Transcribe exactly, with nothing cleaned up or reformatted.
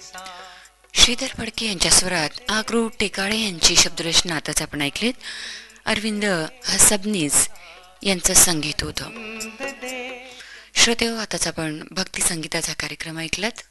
श्रीधर फडके यांच्या स्वरात आक्रोड टेकाळे यांची शब्दरचना आताच आपण ऐकलीत. अरविंद हसबनीस यांचं संगीत होतं. श्रोतेहो, आताच आपण भक्ती संगीताचा कार्यक्रम ऐकलात.